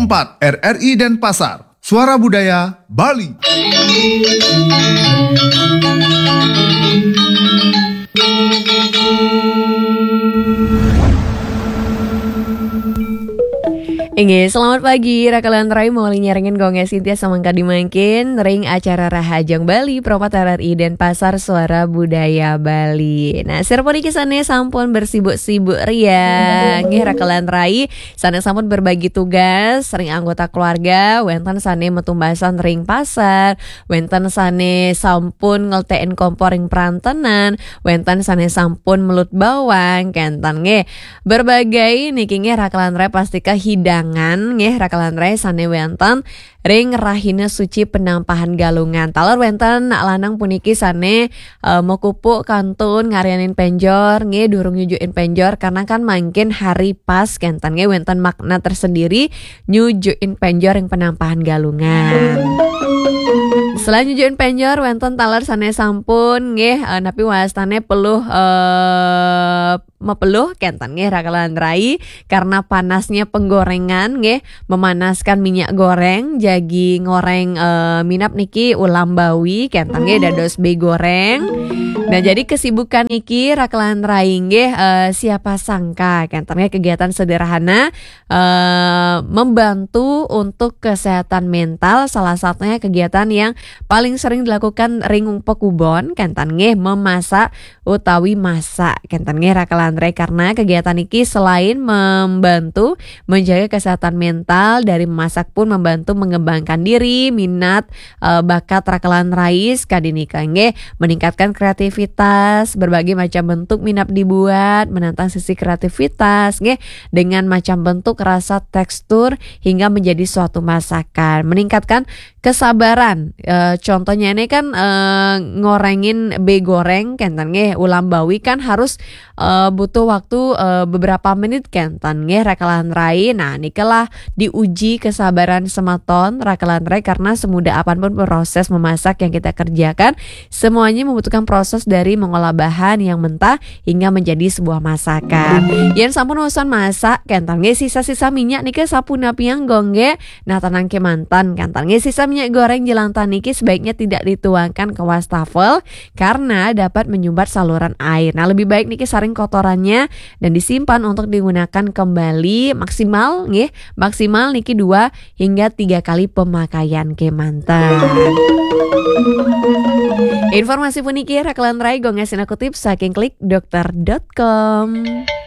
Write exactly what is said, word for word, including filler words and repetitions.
empat R R I Denpasar, Suara Budaya Bali. Inge, selamat pagi, Rakalan Rai mau nyarengin gonge Sintia samangka dimangkin ring acara Rahajang Bali Propat R R I Denpasar Suara Budaya Bali. Nah, serponi kisahnya sampun bersibuk-sibuk ria. Nggih Rakalan Rai sana sampun berbagi tugas ring anggota keluarga, wenten sane metumbasan ring pasar, wenten sane sampun ngelteen kompor ring perantenan, wenten sane sampun melut bawang, kentan nggih. Berbagai niki nggih Rakalan Rai pastika hidang nggih Rakalan Rai sane wenten ring rahina suci penampahan galungan. Talor wenten lanang puniki sane uh, mau kupuk kantun ngarianin penjor nggih durung nyujuin penjor karena kan mangkin hari pas kentan nggih wenten makna tersendiri nyujuin penjor ring penampahan galungan. Selain nyujuin penjor wenten talar sane sampun nggih uh, napi wastane peluh uh, mepeluh kentan nggih Rakalan Rai karena panasnya penggorengan nggih memanaskan minyak goreng jagi ngoreng uh, minap niki ulam bawi kentan nggih dados be goreng. Nah jadi kesibukan niki Rakalan Rai nggih uh, siapa sangka kentan nggih kegiatan sederhana uh, membantu untuk kesehatan mental, salah satunya kegiatan yang paling sering dilakukan ring umpok ubon kentan nggih memasak utawi masak kentan nggih Rakalan Rai karena kegiatan iki selain membantu menjaga kesehatan mental dari memasak pun membantu mengembangkan diri, minat e, bakat Rakalan Rai kadinika nggih meningkatkan kreativitas, berbagai macam bentuk minat dibuat, menantang sisi kreativitas nggih dengan macam bentuk, rasa, tekstur hingga menjadi suatu masakan, meningkatkan kesabaran. E, contohnya ini kan e, ngorengin be goreng kentan nggih ulam bawi kan harus e, butuh waktu e, beberapa menit kentan nggih Rakalan Rai. Nah nikalah diuji kesabaran sematon Rakalan Rai karena semudah apapun proses memasak yang kita kerjakan semuanya membutuhkan proses dari mengolah bahan yang mentah hingga menjadi sebuah masakan. Yen sampun urusan masak kentan nggih sisa-sisa minyak niki sapuna piang gongge. Nah tenang ke mantan kentan nggih sisa minyak goreng jelantan niki sebaiknya tidak dituangkan ke wastafel karena dapat menyumbat saluran air. Nah lebih baik niki saring kotorannya dan disimpan untuk digunakan kembali maksimal nggih maksimal niki dua hingga tiga kali pemakaian ke mantan. Informasi puniki Rakalan Rai gongasina kutip saking klik dokter dot com.